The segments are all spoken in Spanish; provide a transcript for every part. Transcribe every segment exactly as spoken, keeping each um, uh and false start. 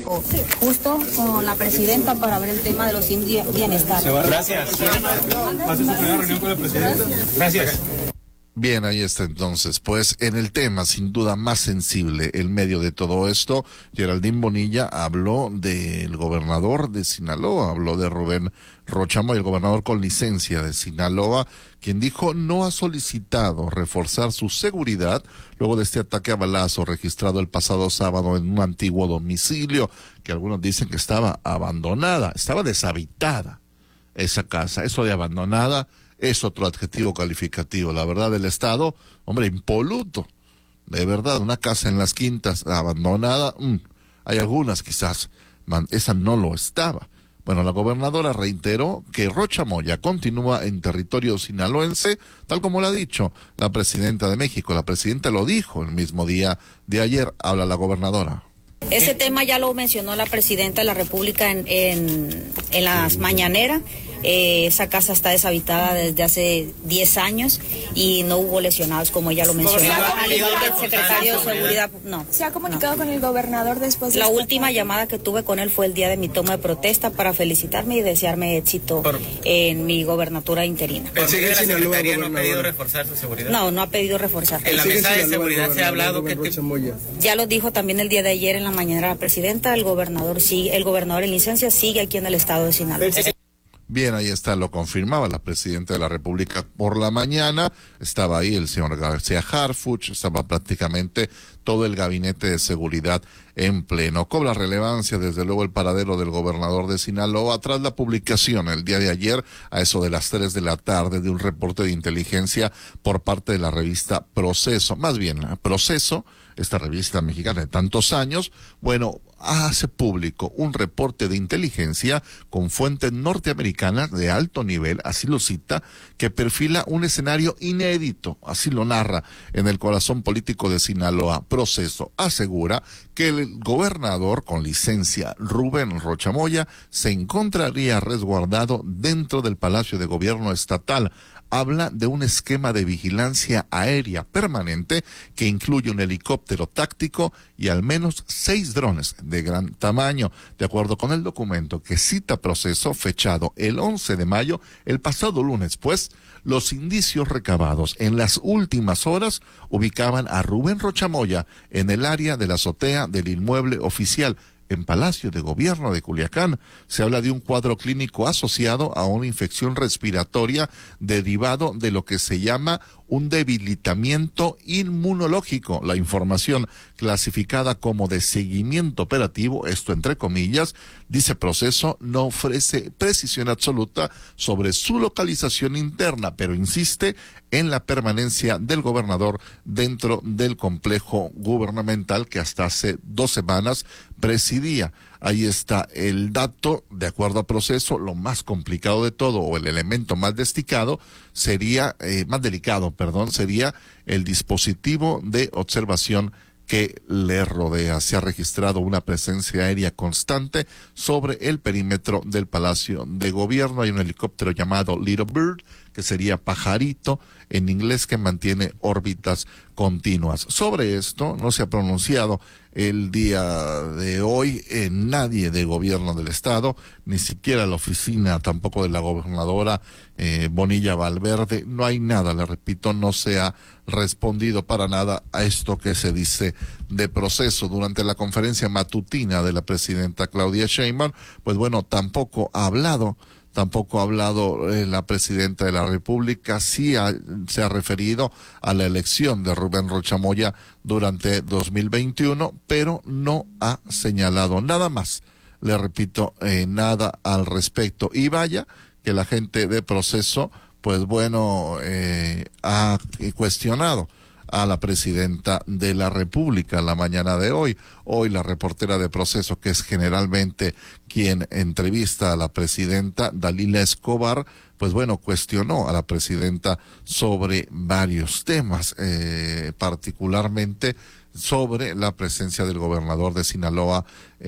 diálogo justo con la presidenta para ver el tema de los indios bienestar. Gracias. ¿Hace su primera reunión con la presidenta? Gracias. Bien, ahí está entonces. Pues en el tema sin duda más sensible, en medio de todo esto, Geraldine Bonilla habló del gobernador de Sinaloa, habló de Rubén Rocha Moya, el gobernador con licencia de Sinaloa, quien dijo no ha solicitado reforzar su seguridad luego de este ataque a balazo registrado el pasado sábado en un antiguo domicilio, que algunos dicen que estaba abandonada, estaba deshabitada esa casa. Eso de abandonada es otro adjetivo calificativo. La verdad, del estado, hombre, impoluto. De verdad, una casa en las Quintas abandonada, mmm, hay algunas quizás, man, esa no lo estaba. Bueno, la gobernadora reiteró que Rocha Moya continúa en territorio sinaloense, tal como lo ha dicho la presidenta de México. La presidenta lo dijo el mismo día de ayer. Habla la gobernadora. Ese tema ya lo mencionó la presidenta de la República en, en, en las mañaneras. Eh, esa casa está deshabitada desde hace diez años y no hubo lesionados, como ella lo mencionó. Al igual que el secretario de Seguridad, no. ¿Se ha comunicado no. con el gobernador después de La esta última tarde? llamada que tuve con él fue el día de mi toma de protesta para felicitarme y desearme éxito Por... en mi gobernatura interina. ¿El sigue la Secretaría no ha pedido reforzar su seguridad? No, no ha pedido reforzar. En la mesa de seguridad se ha hablado que... Te... Ya lo dijo también el día de ayer en la mañana la presidenta, el gobernador sigue, el gobernador en licencia sigue aquí en el estado de Sinaloa. Bien, ahí está, lo confirmaba la presidenta de la República por la mañana. Estaba ahí el señor García Harfuch, estaba prácticamente todo el gabinete de seguridad en pleno. Cobra relevancia, desde luego, el paradero del gobernador de Sinaloa tras la publicación el día de ayer, a eso de las tres de la tarde, de un reporte de inteligencia por parte de la revista Proceso. Más bien, Proceso, esta revista mexicana de tantos años, bueno, hace público un reporte de inteligencia con fuentes norteamericanas de alto nivel, así lo cita, que perfila un escenario inédito, así lo narra, en el corazón político de Sinaloa. Proceso asegura que el gobernador con licencia Rubén Rocha Moya se encontraría resguardado dentro del Palacio de Gobierno Estatal. Habla de un esquema de vigilancia aérea permanente que incluye un helicóptero táctico y al menos seis drones de gran tamaño. De acuerdo con el documento que cita Proceso, fechado el once de mayo, el pasado lunes, pues, los indicios recabados en las últimas horas ubicaban a Rubén Rocha Moya en el área de la azotea del inmueble oficial en Palacio de Gobierno de Culiacán. Se habla de un cuadro clínico asociado a una infección respiratoria derivado de lo que se llama un debilitamiento inmunológico. La información clasificada como de seguimiento operativo, esto entre comillas, dice Proceso, no ofrece precisión absoluta sobre su localización interna, pero insiste en la permanencia del gobernador dentro del complejo gubernamental que hasta hace dos semanas presidía. Ahí está el dato. De acuerdo a Proceso, lo más complicado de todo, o el elemento más desticado, sería, eh, más delicado, perdón, sería el dispositivo de observación que le rodea. Se ha registrado una presencia aérea constante sobre el perímetro del Palacio de Gobierno. Hay un helicóptero llamado Little Bird, que sería pajarito en inglés, que mantiene órbitas continuas. Sobre esto no se ha pronunciado el día de hoy eh, nadie de gobierno del estado, ni siquiera la oficina tampoco de la gobernadora eh, Bonilla Valverde. No hay nada, le repito, no se ha respondido para nada a esto que se dice de Proceso. Durante la conferencia matutina de la presidenta Claudia Sheinbaum, pues bueno, tampoco ha hablado Tampoco ha hablado eh, la presidenta de la República. Sí ha, se ha referido a la elección de Rubén Rocha Moya durante dos mil veintiuno, pero no ha señalado nada más. Le repito, eh, nada al respecto. Y vaya que la gente de Proceso, pues bueno, eh, ha cuestionado a la presidenta de la República la mañana de hoy. Hoy la reportera de Proceso, que es generalmente quien entrevista a la presidenta, Dalila Escobar, pues bueno, cuestionó a la presidenta sobre varios temas, eh, particularmente sobre la presencia del gobernador de Sinaloa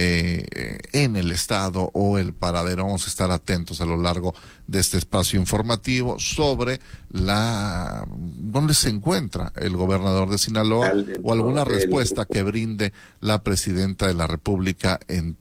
eh, en el estado o el paradero. Vamos a estar atentos a lo largo de este espacio informativo sobre la dónde se encuentra el gobernador de Sinaloa o alguna respuesta que brinde la presidenta de la República en